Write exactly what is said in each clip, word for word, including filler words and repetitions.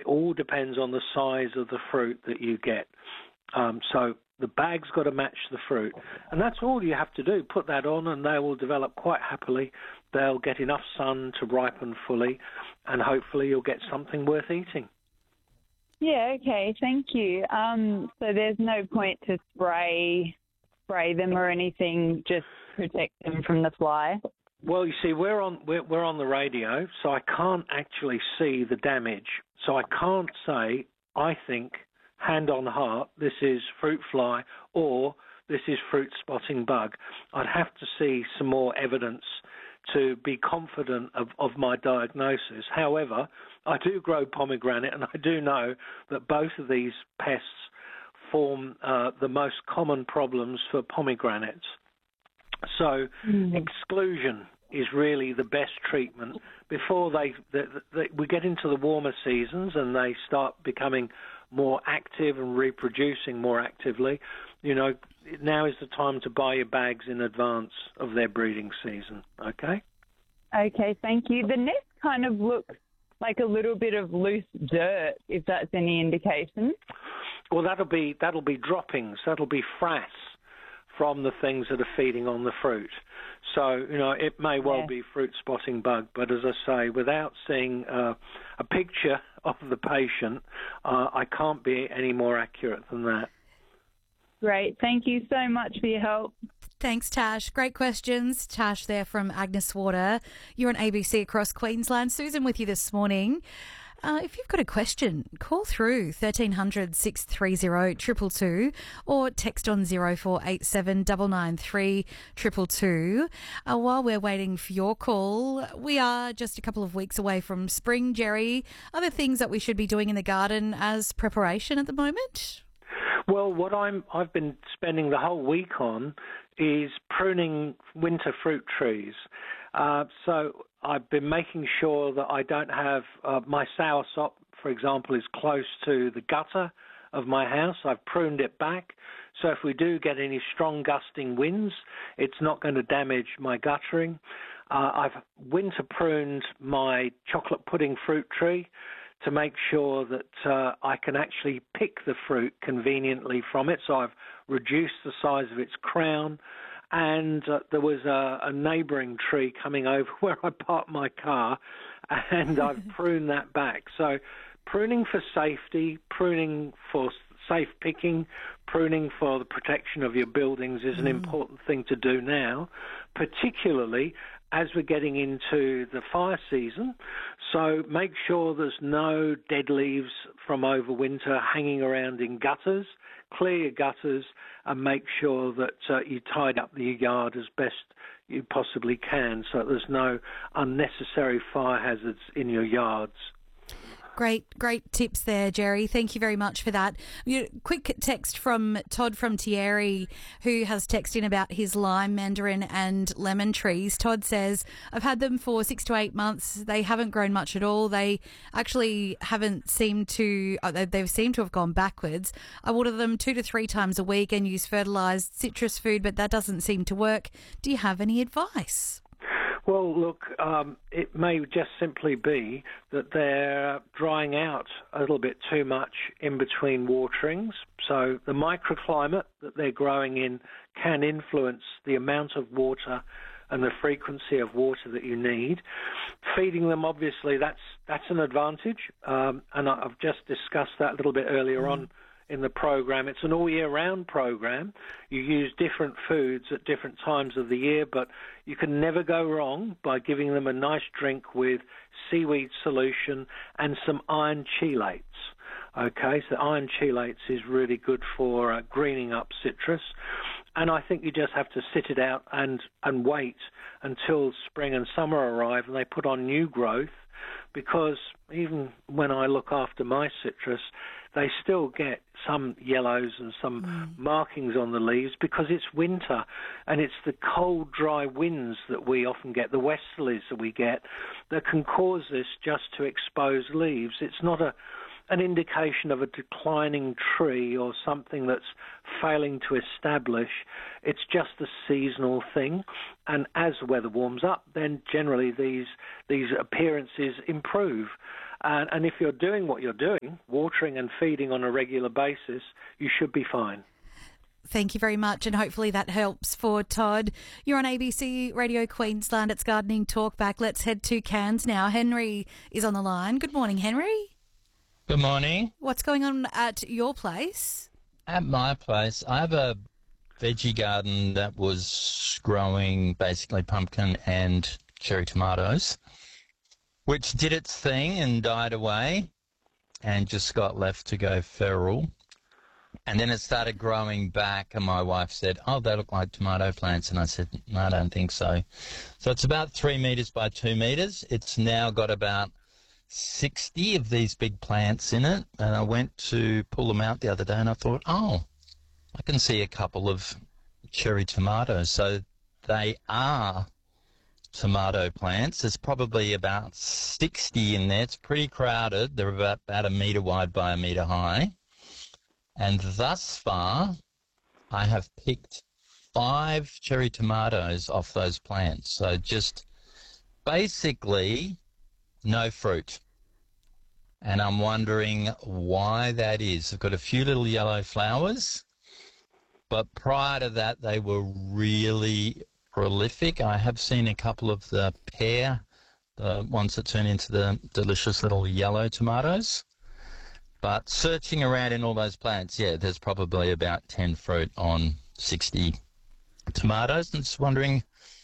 all depends on the size of the fruit that you get. Um, so the bag's got to match the fruit. And that's all you have to do. Put that on and they will develop quite happily. They'll get enough sun to ripen fully, and hopefully you'll get something worth eating. Yeah, okay, thank you. Um, so there's no point to spray spray them or anything, just protect them from the fly? Well, you see, we're on we're, we're on the radio, so I can't actually see the damage. So I can't say, I think, hand on heart, this is fruit fly or this is fruit spotting bug. I'd have to see some more evidence to be confident of, of my diagnosis. However, I do grow pomegranate, and I do know that both of these pests form uh, the most common problems for pomegranates. So mm. exclusion is really the best treatment before they, they, they we get into the warmer seasons and they start becoming more active and reproducing more actively. You know, now is the time to buy your bags in advance of their breeding season, okay? Okay, thank you. The nest kind of looks like a little bit of loose dirt, if that's any indication. Well, that'll be that'll be droppings. That'll be frass from the things that are feeding on the fruit. So, you know, it may well yeah. be fruit spotting bug, but as I say, without seeing uh, a picture of the patient, uh, I can't be any more accurate than that. Great. Thank you so much for your help. Thanks, Tash. Great questions. Tash there from Agnes Water. You're on A B C across Queensland. Susan with you this morning. Uh, if you've got a question, call through thirteen hundred, six three zero, two two two or text on zero four eight seven, nine nine three, two two two. Uh, while we're waiting for your call, we are just a couple of weeks away from spring, Jerry. Other things that we should be doing in the garden as preparation at the moment? Well, what I'm, I've been spending the whole week on is pruning winter fruit trees. Uh, so I've been making sure that I don't have uh, my soursop, for example, is close to the gutter of my house. I've pruned it back. So if we do get any strong gusting winds, it's not going to damage my guttering. Uh, I've winter pruned my chocolate pudding fruit tree to make sure that uh, I can actually pick the fruit conveniently from it. So I've reduced the size of its crown. And uh, there was a, a neighbouring tree coming over where I parked my car, and I've pruned that back. So pruning for safety, pruning for safe picking, pruning for the protection of your buildings is an mm. important thing to do now, particularly as we're getting into the fire season. So make sure there's no dead leaves from overwinter hanging around in gutters. Clear your gutters and make sure that uh, you tidy up the yard as best you possibly can so there's no unnecessary fire hazards in your yards. Great, great tips there, Jerry. Thank you very much for that. You, quick text from Todd from Thierry, who has texted in about his lime, mandarin and lemon trees. Todd says, I've had them for six to eight months. They haven't grown much at all. They actually haven't seemed to, uh, they've seemed to have gone backwards. I water them two to three times a week and use fertilised citrus food, but that doesn't seem to work. Do you have any advice? Well, look, um, it may just simply be that they're drying out a little bit too much in between waterings. So the microclimate that they're growing in can influence the amount of water and the frequency of water that you need. Feeding them, obviously, that's that's an advantage, um, and I've just discussed that a little bit earlier mm. on in the program. It's an all-year-round program. You use different foods at different times of the year, but you can never go wrong by giving them a nice drink with seaweed solution and some iron chelates. Okay, so iron chelates is really good for uh, greening up citrus. And I think you just have to sit it out and, and wait until spring and summer arrive and they put on new growth, because even when I look after my citrus, they still get some yellows and some mm. markings on the leaves because it's winter and it's the cold, dry winds that we often get, the westerlies that we get, that can cause this just to expose leaves. It's not a an indication of a declining tree or something that's failing to establish. It's just a seasonal thing. And as the weather warms up, then generally these these appearances improve. And, and if you're doing what you're doing, watering and feeding on a regular basis, you should be fine. Thank you very much, and hopefully that helps for Todd. You're on A B C Radio Queensland. It's Gardening Talkback. Let's head to Cairns now. Henry is on the line. Good morning, Henry. Good morning. What's going on at your place? At my place, I have a veggie garden that was growing basically pumpkin and cherry tomatoes, which did its thing and died away and just got left to go feral. And then it started growing back, and my wife said, oh, they look like tomato plants. And I said, no, I don't think so. So it's about three metres by two metres. It's now got about sixty of these big plants in it. And I went to pull them out the other day, and I thought, oh, I can see a couple of cherry tomatoes. So they are tomato plants. There's probably about sixty in there. It's pretty crowded. They're about, about a metre wide by a metre high. And thus far, I have picked five cherry tomatoes off those plants. So just basically no fruit. And I'm wondering why that is. I've got a few little yellow flowers, but prior to that, they were really prolific. I have seen a couple of the pear, the ones that turn into the delicious little yellow tomatoes. But searching around in all those plants, yeah, there's probably about ten fruit on sixty tomatoes. And just wondering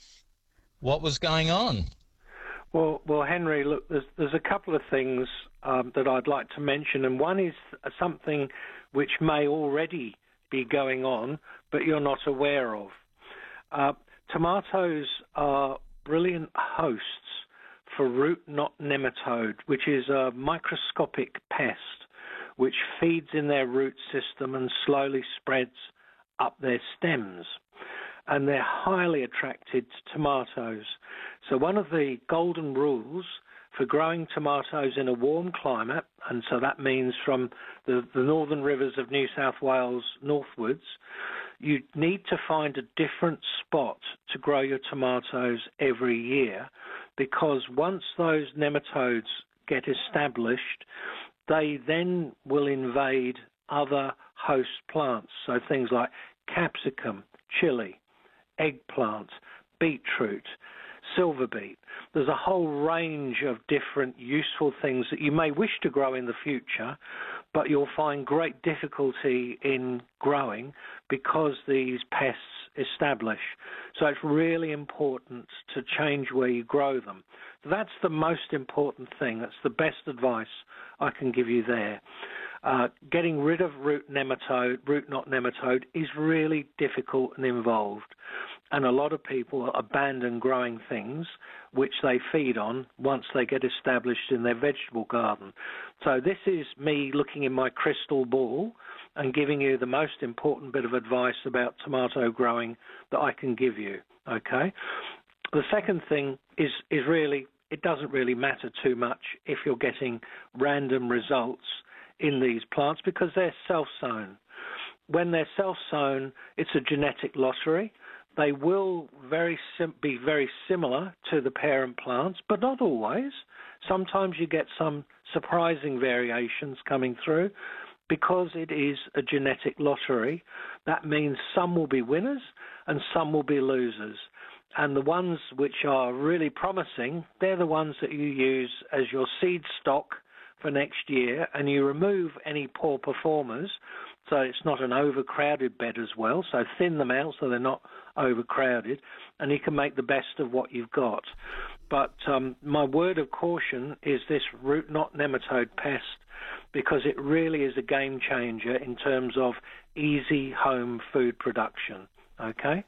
what was going on. Well, well, Henry, look, there's there's a couple of things um, that I'd like to mention, and one is something which may already be going on, but you're not aware of. Uh, tomatoes are brilliant hosts for root knot nematode, which is a microscopic pest which feeds in their root system and slowly spreads up their stems. And they're highly attracted to tomatoes. So one of the golden rules for growing tomatoes in a warm climate, and so that means from the, the northern rivers of New South Wales northwards, you need to find a different spot to grow your tomatoes every year, because once those nematodes get established, they then will invade other host plants, so things like capsicum, chili, eggplant, beetroot, silver beet. There's a whole range of different useful things that you may wish to grow in the future, but you'll find great difficulty in growing because these pests establish. So it's really important to change where you grow them. That's the most important thing. That's the best advice I can give you there. Uh, getting rid of root nematode, root knot nematode is really difficult and involved. And a lot of people abandon growing things which they feed on once they get established in their vegetable garden. So this is me looking in my crystal ball and giving you the most important bit of advice about tomato growing that I can give you, okay? The second thing is, is really, it doesn't really matter too much if you're getting random results in these plants because they're self-sown. When they're self-sown, it's a genetic lottery. They will very sim- be very similar to the parent plants, but not always. Sometimes you get some surprising variations coming through because it is a genetic lottery. That means some will be winners and some will be losers. And the ones which are really promising, they're the ones that you use as your seed stock for next year, and you remove any poor performers so it's not an overcrowded bed as well, so thin them out so they're not overcrowded, and you can make the best of what you've got. But um, my word of caution is this root knot nematode pest, because it really is a game changer in terms of easy home food production, okay?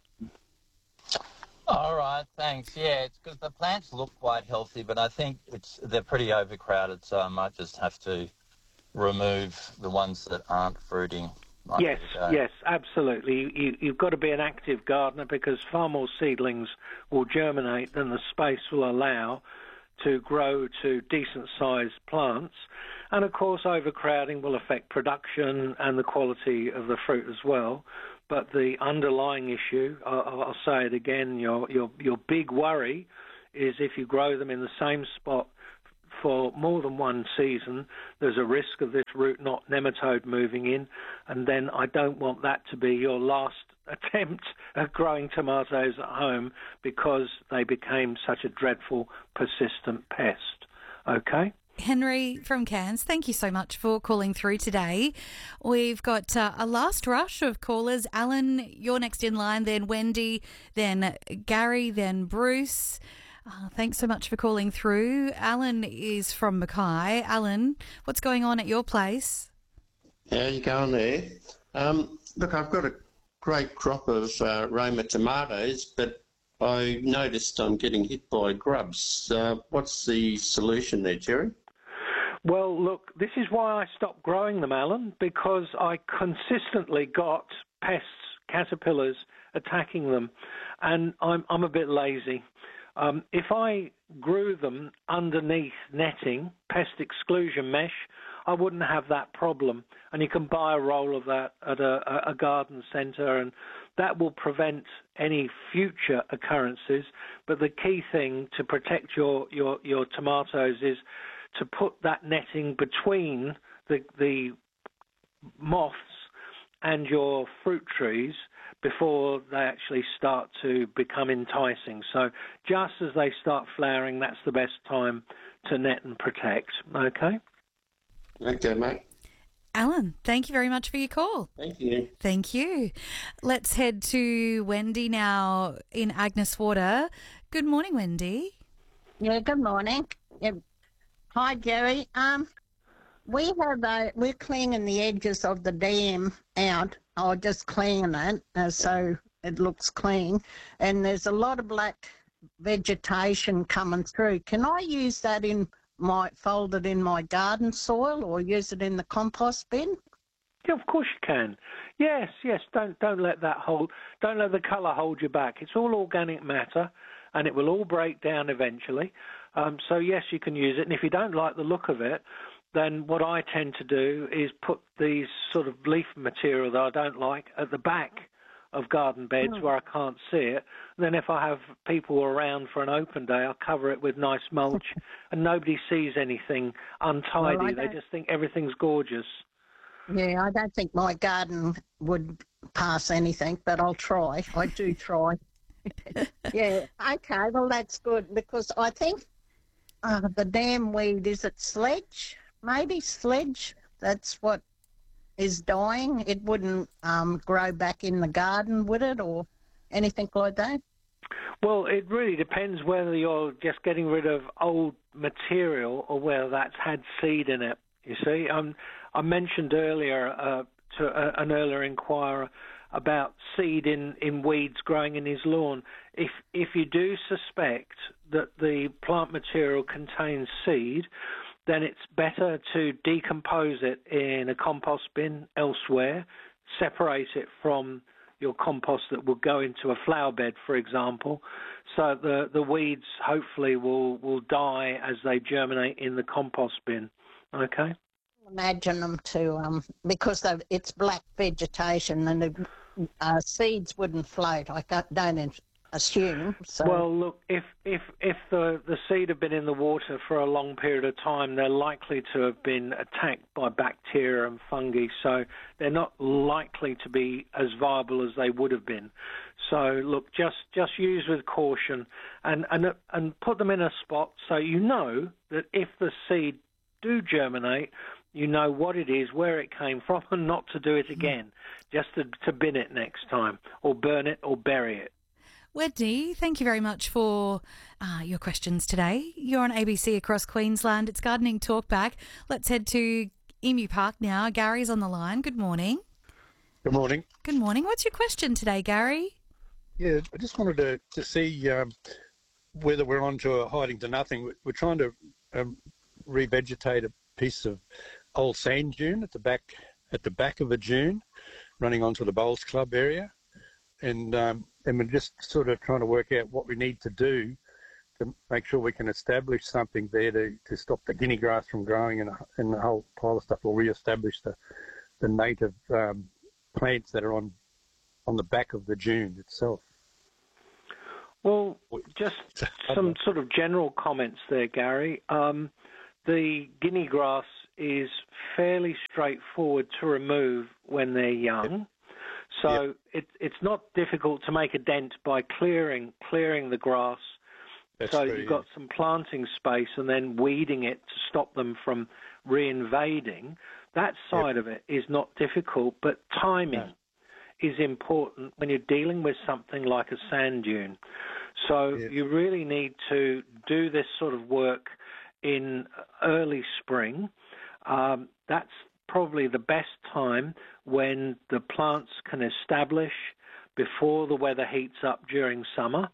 All right, thanks. Yeah, it's because the plants look quite healthy, but I think it's they're pretty overcrowded, so I might just have to remove the ones that aren't fruiting. Like yes, yes, absolutely. You, you've got to be an active gardener because far more seedlings will germinate than the space will allow to grow to decent-sized plants. And, of course, overcrowding will affect production and the quality of the fruit as well. But the underlying issue, I'll, I'll say it again, your, your, your big worry is if you grow them in the same spot for more than one season, there's a risk of this root knot nematode moving in, and then I don't want that to be your last attempt at growing tomatoes at home because they became such a dreadful, persistent pest. Okay? Henry from Cairns, thank you so much for calling through today. We've got uh, a last rush of callers. Alan, you're next in line, then Wendy, then Gary, then Bruce. Uh, thanks so much for calling through. Alan is from Mackay. Alan, what's going on at your place? How you going there? Um, look, I've got a great crop of uh, Roma tomatoes, but I noticed I'm getting hit by grubs. Uh, what's the solution there, Jerry? Well, look, this is why I stopped growing them, Alan, because I consistently got pests, caterpillars, attacking them, and I'm, I'm a bit lazy. Um, if I grew them underneath netting, pest exclusion mesh, I wouldn't have that problem. And you can buy a roll of that at a, a garden centre, and that will prevent any future occurrences. But the key thing to protect your, your, your tomatoes is to put that netting between the, the moths and your fruit trees before they actually start to become enticing. So just as they start flowering, that's the best time to net and protect. Okay? Okay, mate. Alan, thank you very much for your call. Thank you. Thank you. Let's head to Wendy now in Agnes Water. Good morning, Wendy. Yeah, good morning. Yeah. Hi, Jerry. Um, we have a, we're cleaning the edges of the dam out, or just cleaning it uh, so it looks clean, and there's a lot of black vegetation coming through. Can I use that in my, fold it in my garden soil or use it in the compost bin? Yeah, of course you can. Yes, yes. Don't don't let that hold. Don't let the colour hold you back. It's all organic matter, and it will all break down eventually. Um, so yes, you can use it. And if you don't like the look of it, then what I tend to do is put these sort of leaf material that I don't like at the back of garden beds mm. where I can't see it. Then if I have people around for an open day, I'll cover it with nice mulch, and nobody sees anything untidy. Well, they just think everything's gorgeous. Yeah, I don't think my garden would pass anything, but I'll try. I do try. Yeah, okay, well, that's good, because I think uh, the damn weed, is it sledge? Maybe sledge, that's what is dying. It wouldn't um, grow back in the garden, would it, or anything like that? Well, it really depends whether you're just getting rid of old material or whether that's had seed in it, you see. Um, I mentioned earlier uh, to uh, an earlier inquirer about seed in, in weeds growing in his lawn. If if you do suspect that the plant material contains seed, then it's better to decompose it in a compost bin elsewhere, separate it from your compost that will go into a flower bed, for example, so the, the weeds hopefully will, will die as they germinate in the compost bin. Okay? Imagine them to, um, because it's black vegetation and the uh, seeds wouldn't float, I don't assume. So. Well, look, if if if the, the seed have been in the water for a long period of time, they're likely to have been attacked by bacteria and fungi, so they're not likely to be as viable as they would have been. So, look, just, just use with caution and, and, and put them in a spot so you know that if the seed do germinate, you know what it is, where it came from, and not to do it again, just to, to bin it next time, or burn it, or bury it. Wendy, thank you very much for uh, your questions today. You're on A B C across Queensland. It's Gardening Talkback. Let's head to Emu Park now. Gary's on the line. Good morning. Good morning. Good morning. What's your question today, Gary? Yeah, I just wanted to, to see um, whether we're on to a hiding to nothing. We're trying to um, revegetate a piece of old sand dune at the back at the back of a dune running onto the Bowls Club area. And um, and we're just sort of trying to work out what we need to do to make sure we can establish something there to, to stop the guinea grass from growing and, and the whole pile of stuff, or re-establish the, the native um, plants that are on on the back of the dune itself. Well, just some sort of general comments there, Gary. Um, the guinea grass is fairly straightforward to remove when they're young. So Yep. it, it's not difficult to make a dent by clearing clearing the grass. That's so true, you've yeah. got some planting space and then weeding it to stop them from reinvading. That side Yep. of it is not difficult, but timing No. is important when you're dealing with something like a sand dune. So Yes. you really need to do this sort of work in early spring. Um, that's probably the best time when the plants can establish before the weather heats up during summer,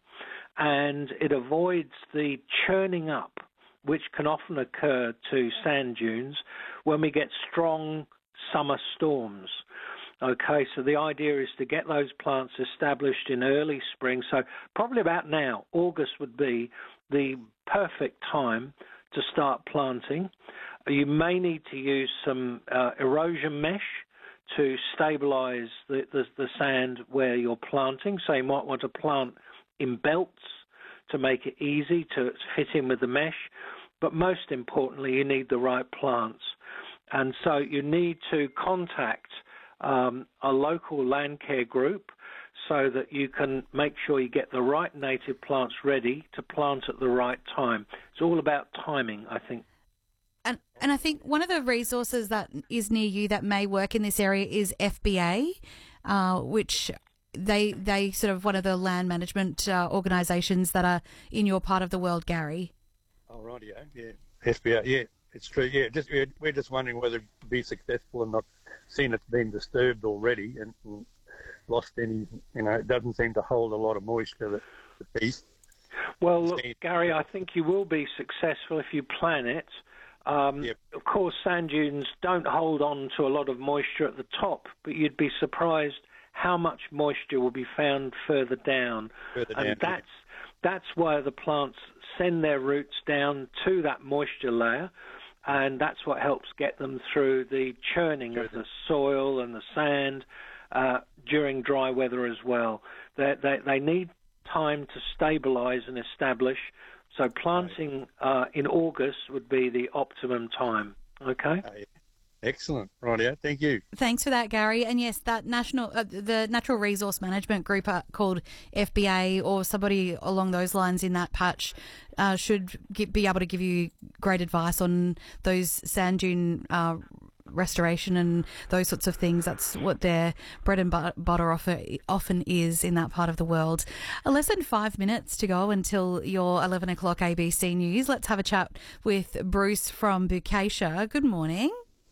and it avoids the churning up which can often occur to sand dunes when we get strong summer storms. Okay, so the idea is to get those plants established in early spring. So probably about now, August would be the perfect time to start planting. You may need to use some uh, erosion mesh to stabilize the, the, the sand where you're planting. So you might want to plant in belts to make it easy to fit in with the mesh. But most importantly, you need the right plants. And so you need to contact um, a local land care group so that you can make sure you get the right native plants ready to plant at the right time. It's all about timing, I think. And and I think one of the resources that is near you that may work in this area is F B A, uh, which they they sort of one of the land management uh, organisations that are in your part of the world, Gary. Oh, right, yeah, yeah. F B I, yeah, it's true. Yeah, just we're, we're just wondering whether it'd be successful and not seen it's been disturbed already and, and lost any. You know, it doesn't seem to hold a lot of moisture. The, the piece. Well, look, Gary, I think you will be successful if you plan it. Um, Yep. Of course, sand dunes don't hold on to a lot of moisture at the top, but you'd be surprised how much moisture will be found further down. Further and down, that's that's why the plants send their roots down to that moisture layer, and that's what helps get them through the churning of the soil and the sand uh, during dry weather as well. They, they, they need time to stabilise and establish, so planting uh, in August would be the optimum time. Okay? Uh, yeah. Excellent. Right, yeah. Thank you. Thanks for that, Gary. And yes, that national, uh, the Natural Resource Management Group uh, called F B A or somebody along those lines in that patch uh, should get, be able to give you great advice on those sand dune uh, restoration and those sorts of things. That's what their bread and butter offer often is in that part of the world. Less than five minutes to go until your eleven o'clock A B C News. Let's have a chat with Bruce from Bocacia. Good morning.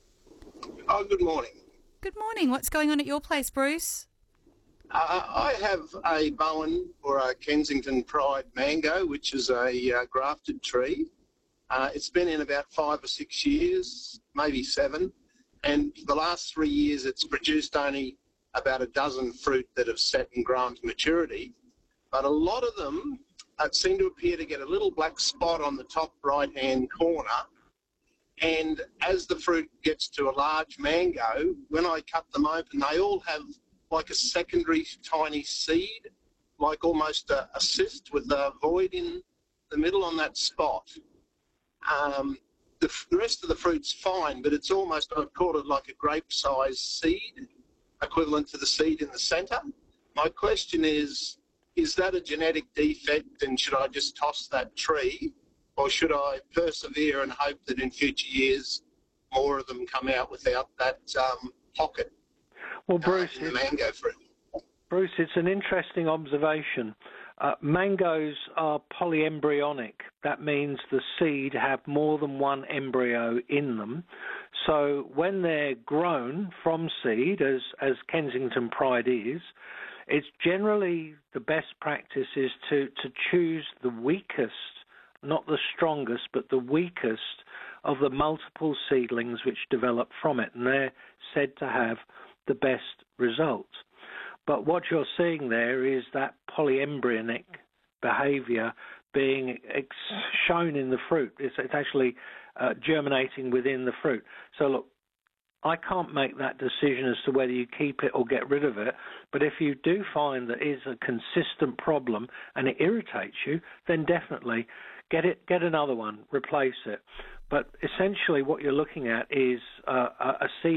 Oh, good morning. Good morning. What's going on at your place, Bruce? Uh, I have a Bowen or a Kensington Pride mango, which is a uh, grafted tree. Uh, it's been in about five or six years, maybe seven, and the last three years it's produced only about a dozen fruit that have set and grown to maturity. But a lot of them uh, seem to appear to get a little black spot on the top right-hand corner. And as the fruit gets to a large mango, when I cut them open, they all have like a secondary tiny seed, like almost a, a cyst with a void in the middle on that spot. Um, the, the rest of the fruit's fine, but it's almost, I've called it like a grape-sized seed, equivalent to the seed in the centre. My question is, is that a genetic defect and should I just toss that tree? Or should I persevere and hope that in future years more of them come out without that um, pocket Well, Bruce, uh, in the mango fruit? Bruce, it's an interesting observation. Uh, mangoes are polyembryonic. That means the seed have more than one embryo in them. So when they're grown from seed, as, as Kensington Pride is, it's generally the best practice is to, to choose the weakest, not the strongest, but the weakest of the multiple seedlings which develop from it, and they're said to have the best results. But what you're seeing there is that polyembryonic behaviour being ex- shown in the fruit. It's, it's actually uh, germinating within the fruit. So look, I can't make that decision as to whether you keep it or get rid of it, but if you do find that it's a consistent problem and it irritates you, then definitely get it, get another one, replace it. But essentially what you're looking at is uh, a seed